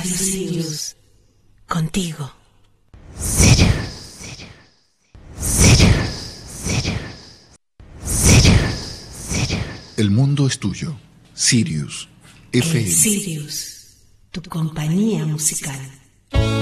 Radio Sirius. Contigo. El mundo es tuyo. Sirius FM. Sirius, tu compañía musical.